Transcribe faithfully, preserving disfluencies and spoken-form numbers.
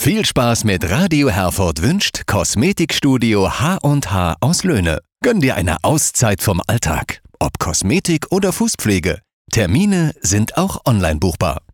Viel Spaß mit Radio Herford wünscht Kosmetikstudio H und H aus Löhne. Gönn dir eine Auszeit vom Alltag. Ob Kosmetik oder Fußpflege. Termine sind auch online buchbar.